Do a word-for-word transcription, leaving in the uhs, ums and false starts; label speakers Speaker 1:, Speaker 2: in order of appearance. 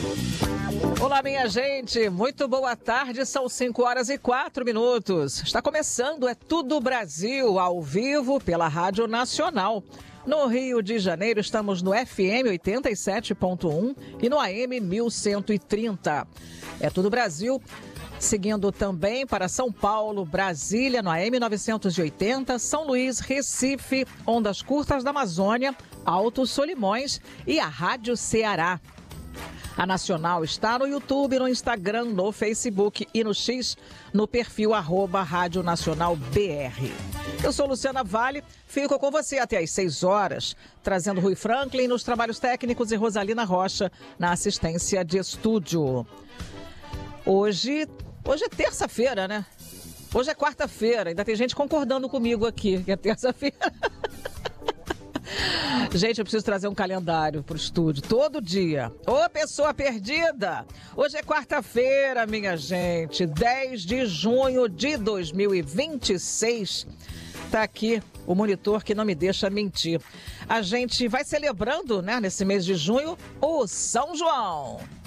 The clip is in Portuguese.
Speaker 1: Olá, minha gente, muito boa tarde, são cinco horas e quatro minutos. Está começando, é Tudo Brasil, ao vivo pela Rádio Nacional. No Rio de Janeiro, estamos no F M oitenta e sete ponto um e no A M mil cento e trinta. É Tudo Brasil, seguindo também para São Paulo, Brasília, no A M novecentos e oitenta, São Luís, Recife, Ondas Curtas da Amazônia, Alto Solimões e a Rádio Ceará. A Nacional está no YouTube, no Instagram, no Facebook e no X, no perfil arroba Rádio Nacional B R. Eu sou Luciana Vale, fico com você até às seis horas, trazendo Rui Franklin nos trabalhos técnicos e Rosalina Rocha na assistência de estúdio. Hoje, hoje é terça-feira, né? Hoje é quarta-feira, ainda tem gente concordando comigo aqui, que é terça-feira. Gente, eu preciso trazer um calendário pro estúdio, todo dia. Ô, pessoa perdida! Hoje é quarta-feira, minha gente, dez de junho de dois mil e vinte e seis. Tá aqui o monitor que não me deixa mentir. A gente vai celebrando, né, nesse mês de junho, o São João.